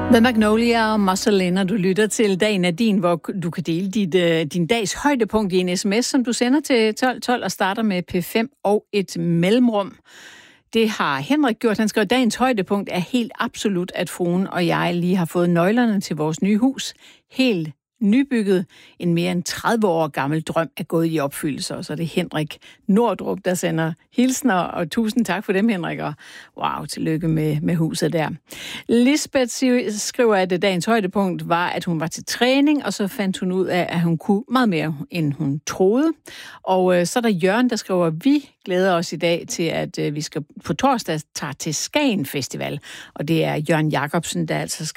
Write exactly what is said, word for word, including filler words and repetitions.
The Magnolia og Muscle, og du lytter til Dagen er din, hvor du kan dele dit, uh, din dags højdepunkt i en sms, som du sender til tolv tolv og starter med P fem og et mellemrum. Det har Henrik gjort. Han skrev, dagens højdepunkt er helt absolut, at fruen og jeg lige har fået nøglerne til vores nye hus. Helt nybygget. En mere end tredive år gammel drøm er gået i opfyldelse. Og så er det Henrik Nordrup, der sender hilsner, og tusind tak for dem, Henrik. Og wow, tillykke med, med huset der. Lisbeth skriver, at dagens højdepunkt var, at hun var til træning, og så fandt hun ud af, at hun kunne meget mere, end hun troede. Og øh, så er der Jørgen, der skriver, vi glæder os i dag til, at øh, vi skal på torsdag tage til Skagen Festival. Og det er Jørgen Jacobsen, der altså skal